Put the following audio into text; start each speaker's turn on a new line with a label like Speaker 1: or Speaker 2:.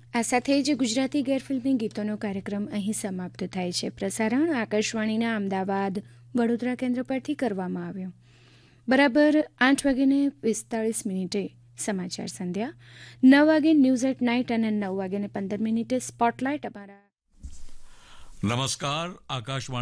Speaker 1: આ સાથે જ ગુજરાતી ગેરફિલ્મી ગીતોનો કાર્યક્રમ અહીં સમાપ્ત થાય છે. પ્રસારણ આકાશવાણીના અમદાવાદ વડોદરા કેન્દ્ર પરથી કરવામાં આવ્યું. બરાબર 8:45 સમાચાર સંધ્યા, 9 વાગે ન્યૂઝ એટ નાઇટ અને 9:15 સ્પોટલાઇટ. અમારા
Speaker 2: નમસ્કાર. આકાશવાણી